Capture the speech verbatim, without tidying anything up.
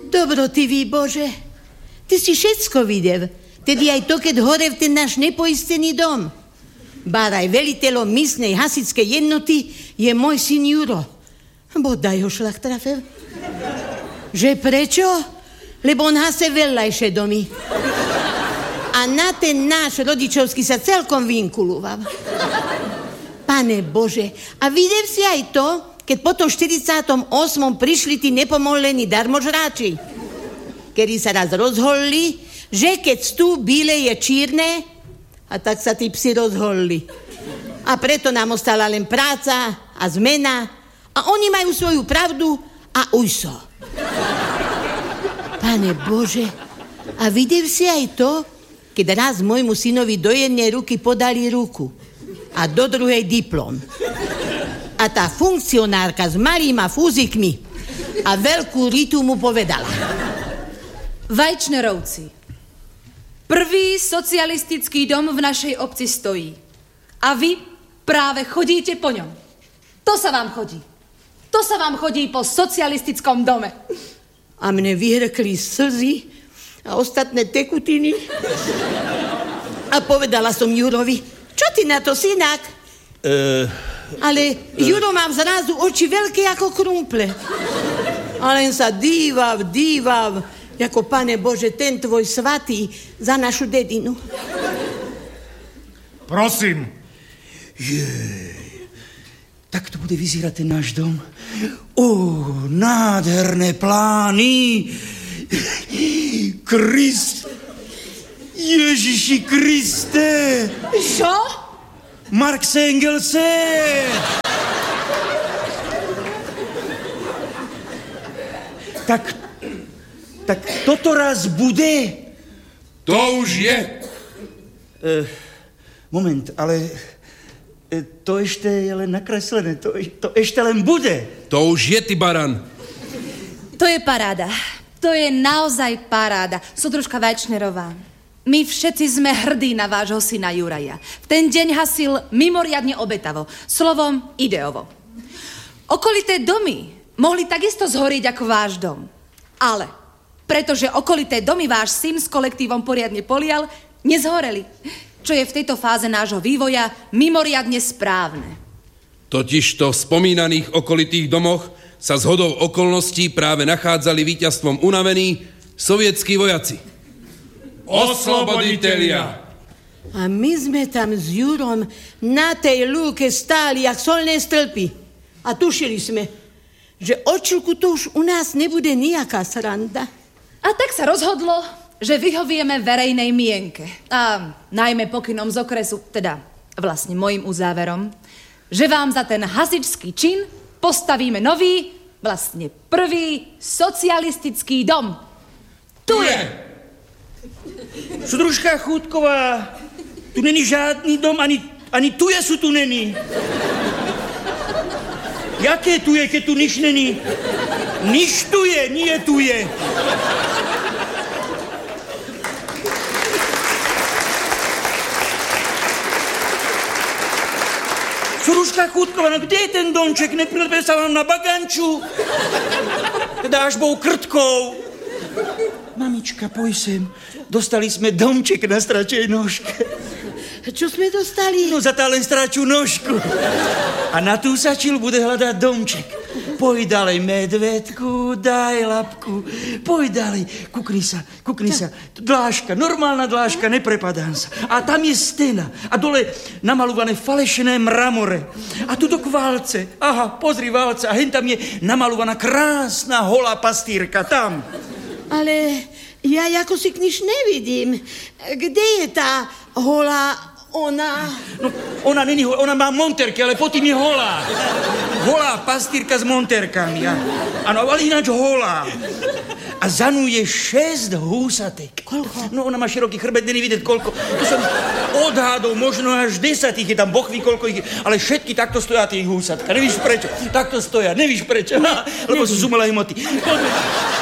Dobrotivý Bože, ty si všetko videl. Tedy aj to, keď horev ten náš nepoistený dom. Báraj veliteľom místnej hasičskej jednoty je môj syn Juro. Bodaj ho šlach trafil. Že prečo? Lebo on hase veľajšie domy. A na ten náš rodičovský sa celkom vinkulúval. Pane Bože, a videl si aj to, keď po tom štyridsiatom ôsmom prišli tí nepomohlení darmožráči, kedy sa raz rozholili, že keď stú bíle je čírne, a tak sa tí psi rozholili. A preto nám ostala len práca a zmena a oni majú svoju pravdu a ujso. Pane Bože, a videl si aj to, keď raz môjmu synovi do jednej ruky podali ruku a do druhej diplom. A tá funkcionárka s malýma fúzikmi a veľkú ritu mu povedala: Vajčnerovci, prvý socialistický dom v našej obci stojí. A vy práve chodíte po ňom. To sa vám chodí. To sa vám chodí po socialistickom dome. A mne vyhrkli slzy a ostatné tekutiny. A povedala som Jurovi: čo ty na to, synák? Uh, Ale uh, Juro mám zrazu oči veľké ako krumple. A len sa dívav, dívav, ako Pane Bože, ten tvoj svatý za našu dedinu. Prosím. Jej, tak to bude vyzerať ten náš dom. Ó, nádherné plány. Krist. Ježiši Kriste. Čo? Marx Engelse. Tak Tak toto raz bude? To už je. E, moment, ale e, to ešte je len nakreslené. To, to ešte len bude. To už je, ty baran. To je paráda. To je naozaj paráda. Súdružka Vajčnerová, my všetci sme hrdí na vášho syna Juraja. V ten deň hasil mimoriadne obetavo. Slovom ideovo. Okolité domy mohli takisto zhoriť ako váš dom. Ale pretože okolité domy váš syn s kolektívom poriadne polial, nezhoreli. Čo je v tejto fáze nášho vývoja mimoriadne správne. Totižto v spomínaných okolitých domoch sa zhodou okolností práve nachádzali víťazstvom unavení sovietskí vojaci. Osloboditelia! A my sme tam s Jurom na tej lúke stáli jak solné stĺpy. A tušili sme, že od čuku to už u nás nebude nejaká sranda. A tak sa rozhodlo, že vyhovieme verejnej mienke. A najmä pokynom z okresu, teda vlastne mojim uzáverom, že vám za ten hasičský čin postavíme nový, vlastne prvý socialistický dom. Tu je! Súdružka Chúdková, tu není žádný dom, ani, ani tu je sú tu není. Jaké tu je, keď tu nič není? Nič tu je, nie tu je. Súdružka Chúdková, no kde je ten domček? Neprilebe sa vám na baganču? Teda až bol krtkou. Mamička, poj sem. Dostali sme domček na stračej nožke. Čo sme dostali? No za tá len stračú nožku. A na tú sačilu bude hľadať domček. Poj ďalej, medvedku, daj labku. Poj ďalej, kukni sa, kukni sa. Dláška, normálna dláška, neprepadám sa. A tam je stena. A dole namalované falešné mramore. A tu do kvalce. Aha, pozri válce. A hen tam je namalovaná krásna holá pastírka. Tam. Ale ja ako si kniž nevidím. Kde je tá holá ona? No, ona není holá, ona má monterky, ale potom je holá. Holá pastírka s monterkami. Áno, ale ináč holá. A za ňu je šesť húsatek. Koľko? No, ona má široký chrbet, není vidieť koľko. To som odhádol, možno až desať ich je tam, boh ví koľko ich je. Ale všetky takto stoja tých húsatka. Nevíš prečo? Takto stoja, nevíš prečo? Ne, lebo sú z umelej hmoty.